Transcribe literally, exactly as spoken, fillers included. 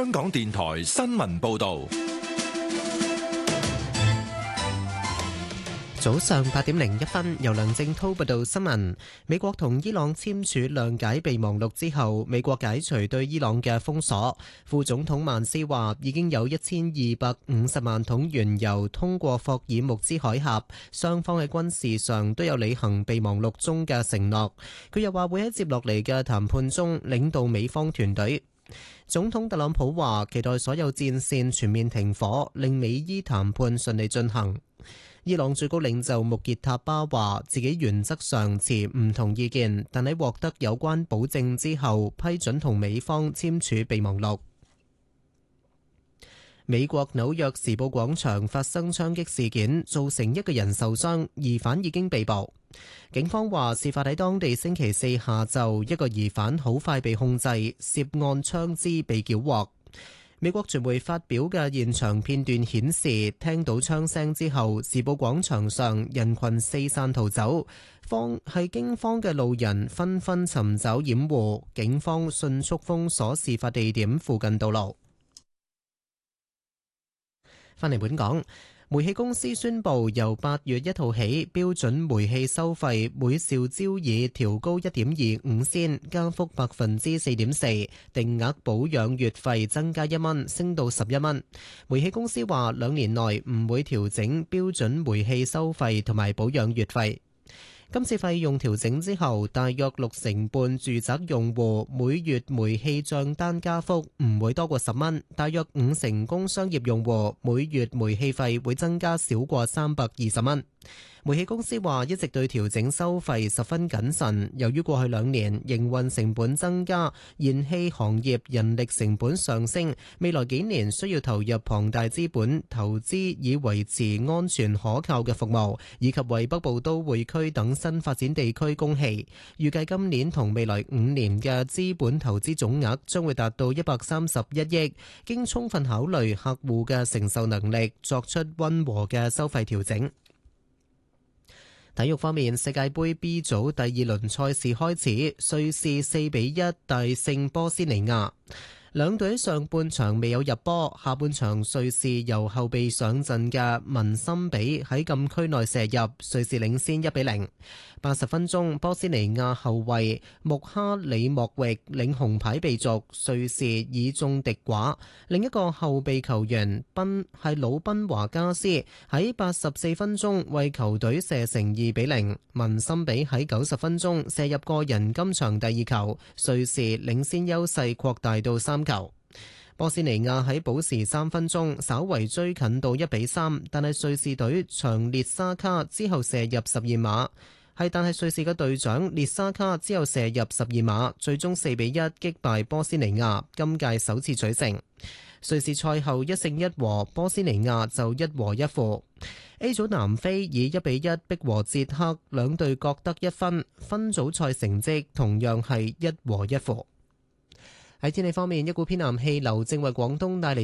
香港電台新聞報道。 早上八點零一分，由梁正滔報道新聞。美國同伊朗簽署諒解備忘錄之後，美國解除對伊朗嘅封鎖。副總統曼斯話，已經有一千二百五十萬桶原油通過霍爾木茲海峽，雙方喺軍事上都有履行備忘錄中嘅承諾。佢又話會喺接落嚟嘅談判中領導美方團隊。總統特朗普話，期待所有戰線全面停火，令美伊談判順利進行。伊朗最高領袖穆傑塔巴話，自己原則上持唔同意見，但喺獲得有關保證之後，批准同美方簽署備忘錄。美國紐約時報廣場發生槍擊事件，造成一個人受傷，疑犯已經被捕。警方話，事發喺當地星期四下晝，一個疑犯好快被控制，涉案槍支被繳獲。美國傳媒發表嘅現場片段顯示，聽到槍聲之後，時報廣場上人群四散逃走，方係驚慌嘅路人紛紛尋找掩護，警方迅速封鎖事發地點附近道路。返嚟本港。煤氣公司宣布，由八月一號起，標準煤氣收費每兆焦耳調高一點二五仙，加幅百分之四點四，定額保養月費增加一蚊，升到十一蚊。煤氣公司話，兩年內唔會調整標準煤氣收費同埋保養月費。今次費用調整之後，大約六成半住宅用戶每月煤氣帳單加幅唔會多過十蚊，大約五成工商業用戶每月煤氣費會增加少過三百二十蚊。煤氣公司話一直對調整收費十分謹慎，由於過去兩年營運成本增加，燃氣行業人力成本上升，未來幾年需要投入龐大資本投資以維持安全可靠嘅服務，以及為北部都會區等新發展地區供氣。預計今年同未來五年嘅資本投資總額將會達到一百三十一億，經充分考慮客戶嘅承受能力，作出溫和嘅收費調整。體育方面，世界盃 B 組第二輪賽事開始，瑞士四比一大勝波斯尼亞。兩隊上半場未有入波，下半場瑞士由後備上陣嘅文森比喺禁區內射入，瑞士領先一比零。八十分鐘，波斯尼亞後衛穆哈里莫域領紅牌被逐，瑞士以中敵寡。另一個後備球員賓係魯賓華加斯喺八十四分鐘為球隊射成二比零。文森比喺九十分鐘射入個人今場第二球，瑞士領先優勢擴大到三球。波斯尼亞喺補時三分鐘稍為追近到一比三，但係瑞士隊長列沙卡之後射入十二碼。係，但係瑞士嘅隊長列沙卡之後射入十二碼，最終四比一擊敗波斯尼亞，今屆首次取勝。瑞士賽後一勝一和，波斯尼亞就一和一負。A 組南非以一比一逼和捷克，兩隊各得一分，分組賽成績同樣係一和一負。喺天氣方面，一股偏南氣流正為廣東帶嚟